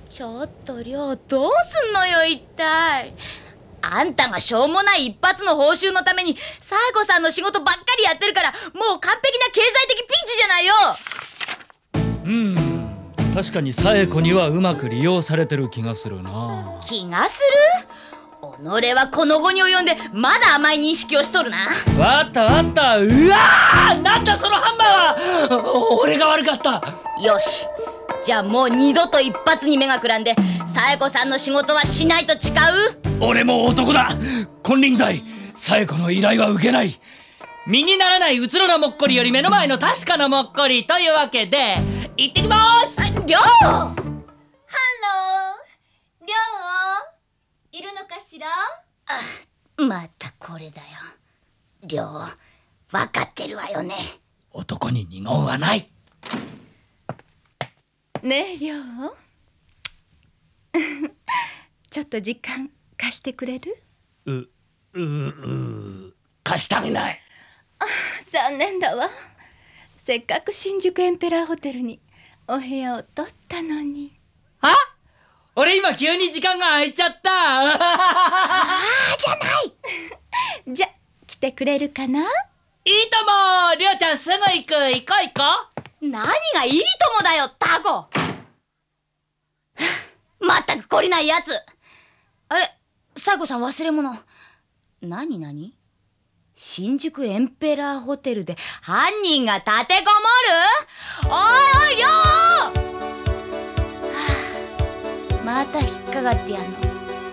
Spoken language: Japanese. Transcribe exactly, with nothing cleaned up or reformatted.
ちょっとりょう、どうすんのよ一体。あんたがしょうもない一発の報酬のためにサエコさんの仕事ばっかりやってるから、もう完璧な経済的ピンチじゃないよ。 うーん、確かにサエコにはうまく利用されてる気がするな。 気がする？己はこの後に及んでまだ甘い認識をしとるな。 わったわった。うわー、なんだそのハンマーは。俺が悪かった。 よし、じゃあもう二度と一発に目がくらんでサエコさんの仕事はしないと誓う？ 俺も男だ。金輪際サエコの依頼は受けない。身にならないうつろなもっこりより目の前の確かなもっこりというわけで行ってきまーす。 りょう、 ハロー、りょういるのかしら？ あ、またこれだよ。りょう、わかってるわよね。 男に二言はない。 ねえりょうちょっと時間貸してくれる？ う、う、う、貸してあげない。 残念だわ。せっかく新宿エンペラーホテルにお部屋を取ったのに。 あ？俺今急に時間が空いちゃった。あああじゃないじゃ、来てくれるかな？ いいとも。りょうちゃんすぐ行く。行こう行こ何がいいともだよタコ。まったく懲りないやつ。あれ、サエコさん忘れ物。何何？新宿エンペラーホテルで犯人が立てこもる？おいおいりょう、はあ、また引っかかってやんの。